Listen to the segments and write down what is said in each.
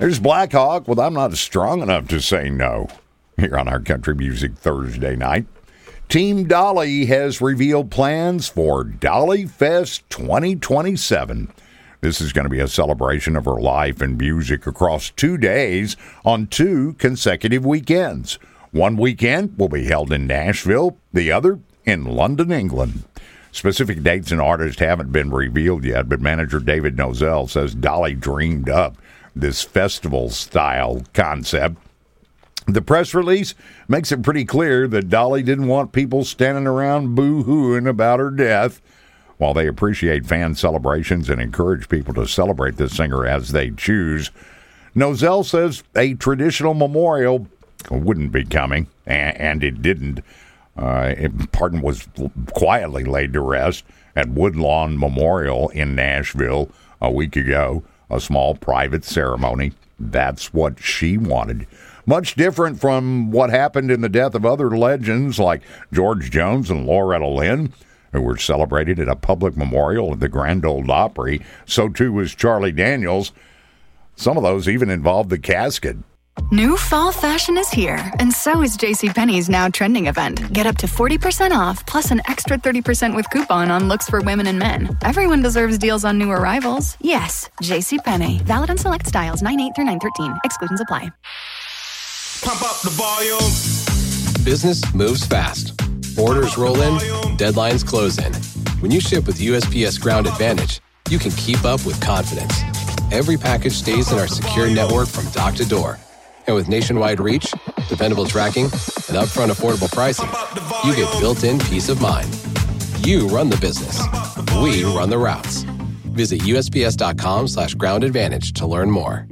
There's Black Hawk with I'm Not Strong Enough to Say No here on our Country Music Thursday night. Team Dolly has revealed plans for Dolly Fest 2027. This is going to be a celebration of her life and music across 2 days on 2 consecutive weekends. One weekend will be held in Nashville, the other in London, England. Specific dates and artists haven't been revealed yet, but manager David Nozell says Dolly dreamed up this festival-style concept. The press release makes it pretty clear that Dolly didn't want people standing around boo-hooing about her death. While they appreciate fan celebrations and encourage people to celebrate the singer as they choose, Nozell says a traditional memorial wouldn't be coming, and it didn't. Pardon was quietly laid to rest at Woodlawn Memorial in Nashville a week ago, a small private ceremony. That's what she wanted. Much different from what happened in the death of other legends like George Jones and Loretta Lynn, who were celebrated at a public memorial at the Grand Ole Opry. So too was Charlie Daniels. Some of those even involved the casket. New fall fashion is here, and so is JCPenney's Now Trending event. Get up to 40% off, plus an extra 30% with coupon on looks for women and men. Everyone deserves deals on new arrivals. Yes, JCPenney. Valid on select styles, 9/8 through 9/13. Exclusions apply. Pump up the volume. Business moves fast. Orders roll in, deadlines close in. When you ship with USPS Ground Advantage, you can keep up with confidence. Every package stays in our secure network from dock to door. And with nationwide reach, dependable tracking, and upfront affordable pricing, you get built-in peace of mind. You run the business. We run the routes. Visit USPS.com/Ground Advantage to learn more.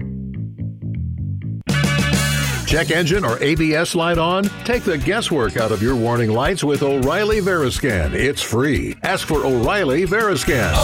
Check engine or ABS light on? Take the guesswork out of your warning lights with O'Reilly Veriscan. It's free. Ask for O'Reilly Veriscan.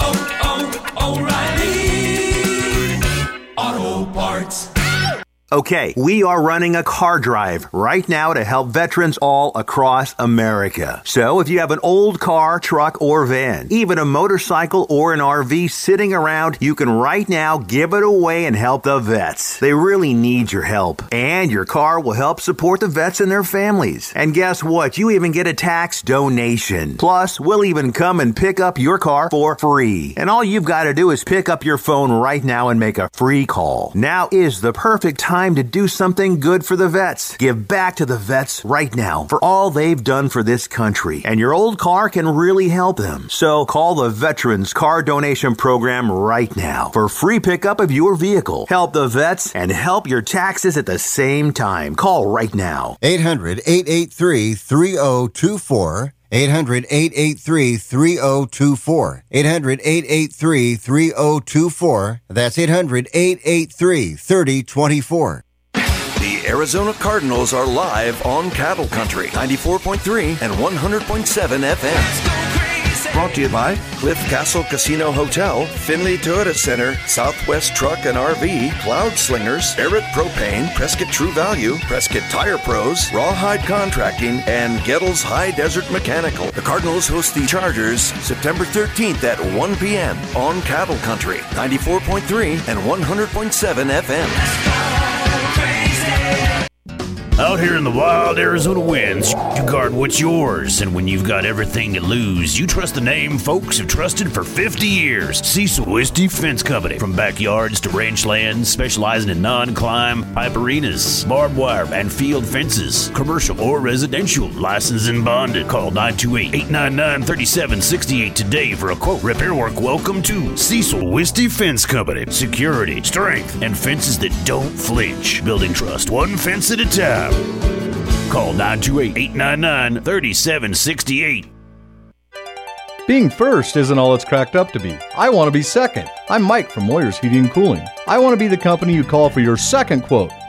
O'Reilly Auto Parts. Okay, we are running a car drive right now to help veterans all across America. So if you have an old car, truck, or van, even a motorcycle or an RV sitting around, you can right now give it away and help the vets. They really need your help. And your car will help support the vets and their families. And guess what? You even get a tax donation. Plus, we'll even come and pick up your car for free. And all you've got to do is pick up your phone right now and make a free call. Now is the perfect time to do something good for the vets. Give back to the vets right now for all they've done for this country. And your old car can really help them. So call the Veterans Car Donation Program right now for free pickup of your vehicle. Help the vets and help your taxes at the same time. Call right now. 800-883-3024. 800-883-3024. 800-883-3024. That's 800-883-3024. The Arizona Cardinals are live on Cattle Country, 94.3 and 100.7 FM. Brought to you by Cliff Castle Casino Hotel, Finley Toyota Center, Southwest Truck and RV, Cloud Slingers, Barrett Propane, Prescott True Value, Prescott Tire Pros, Rawhide Contracting, and Gettles High Desert Mechanical. The Cardinals host the Chargers September 13th at 1 p.m. on Cattle Country, 94.3 and 100.7 FM. Out here in the wild Arizona winds, you guard what's yours. And when you've got everything to lose, you trust the name folks have trusted for 50 years. Cecil Wisty Fence Company. From backyards to ranch lands, specializing in non-climb, pipe arenas, barbed wire, and field fences. Commercial or residential, licensed and bonded. Call 928-899-3768 today for a quote. Repair work. Welcome to Cecil Wisty Fence Company. Security, strength, and fences that don't flinch. Building trust one fence at a time. Call 928-899-3768. Being first isn't all it's cracked up to be. I want to be second. I'm Mike from Moyer's Heating and Cooling. I want to be the company you call for your second quote.